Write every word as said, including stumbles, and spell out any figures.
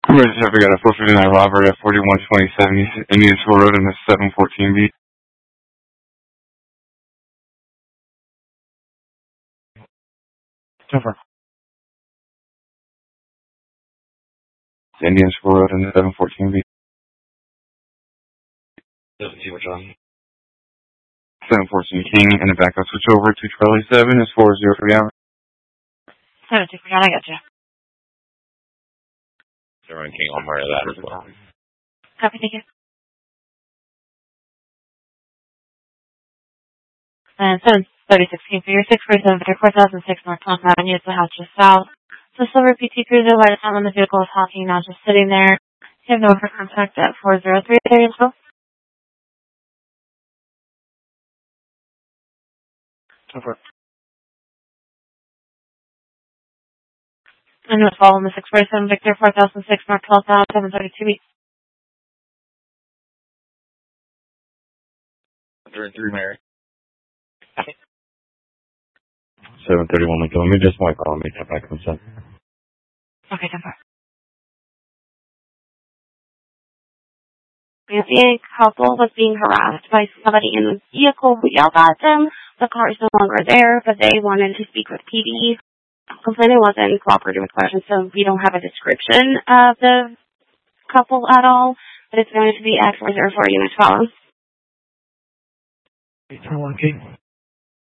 Emergency, we got a four fifty-nine robbery at forty-one twenty-seven Indian School Road in the seven fourteen B. Over. Indian School Road in the seven fourteen B. Doesn't see what's on. seven fourteen King, and the backup switch over to Charlie seven is four zero three hours. seven two three, I got you. Zero and King, I'll murder that as well. Copy, thank you. And seven thirty-six King for your six forty-seven Victor four thousand six North Thompson Avenue, it's the house just south. So Silver P T Cruiser, light is on when the vehicle is honking, now just sitting there. You have no for contact at four zero three there as well. Over. And it's following the six forty-seven Victor four thousand six North Thompson seven thirty-two B. one hundred three Mary. seven thirty-one Lincoln, let me just wipe out, let me get back in a second. Okay, ten four. A couple was being harassed by somebody in the vehicle. We yelled at them. The car is no longer there, but they wanted to speak with P D. Complainant wasn't cooperating with questions, so we don't have a description of the couple at all, but it's going to be at four zero four unit follow. eight four one King.